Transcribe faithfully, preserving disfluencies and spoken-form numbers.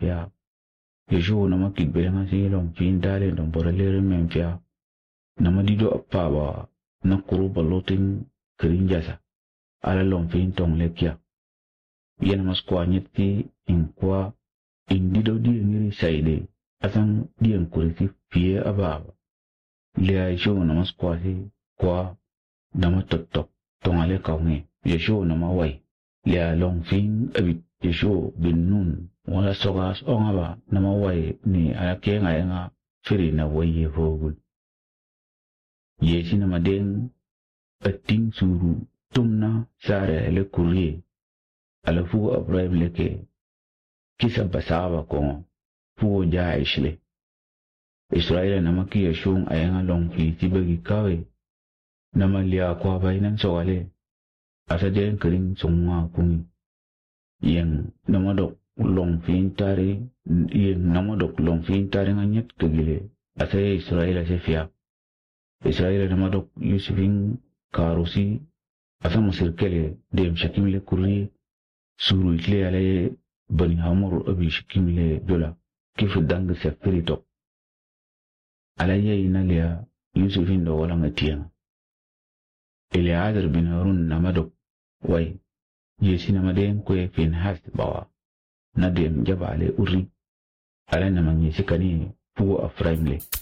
ya Yeshu nama kikbe nga si long fin dale long borale memfia nama dido apa ba na kuru baloting kerinjasa ala long fin tong lekia yana maskwa nyeti inkwa indido di ngiri saide asang di kuriti pie ababa lia Yeshu nama skwa si kwa nama totok tongale kaunge Yeshu nama wai lia long fin abit Yeshu bin Nun wala sogas ongaba nama wai ni alake nga nga firi na wai hogul Yesi nama den ating suru tumna sare le kurie ala fu Abraham leke kisa basaba ko fu ja ishle Israel nama ki Yeshung ayanga long fi tibagi kawe nama lia kwa bainan sowale asa den kering sungwa kungi yang nama dok long fin tari yang nama dok long fin tari nganyat kegile asa Israel asa fiak Israel nama dok Yusufin karusi asa masir kele dem shakimile kuri suru ikle ale bani hamur abi shakimile dola kifu dang sefiri tok ala ye inalia Yusufin do wala ngatiya Eleazar bin Harun nama dok wai Yesi nama dem kwe fin has bawa na dem jaba ale uri ala nama nyesi kani fuwa Efraim le